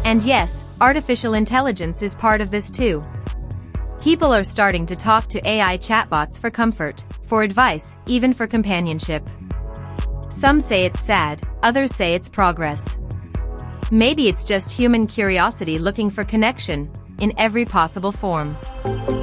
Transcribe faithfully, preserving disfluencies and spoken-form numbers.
And yes, artificial intelligence is part of this too. People are starting to talk to A I chatbots for comfort, for advice, even for companionship. Some say it's sad, others say it's progress. Maybe it's just human curiosity looking for connection, in every possible form.